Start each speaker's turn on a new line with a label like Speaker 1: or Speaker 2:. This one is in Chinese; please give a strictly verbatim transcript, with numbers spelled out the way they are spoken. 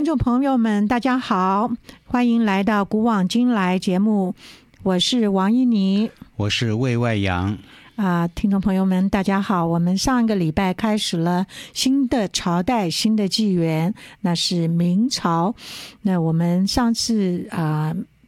Speaker 1: 众朋友们大家好，欢迎来到古往今来节目，我是王依妮，
Speaker 2: 我是魏外阳。
Speaker 1: 啊、呃，听众朋友们大家好，我们上个礼拜开始了新的朝代新的纪元，那是明朝。那我们上次啊、呃、